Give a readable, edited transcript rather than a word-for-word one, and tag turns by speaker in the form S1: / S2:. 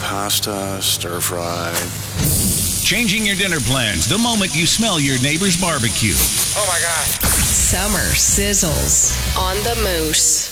S1: pasta, stir fry.
S2: Changing your dinner plans the moment you smell your neighbor's barbecue.
S3: Oh my God.
S4: Summer sizzles on the Moose.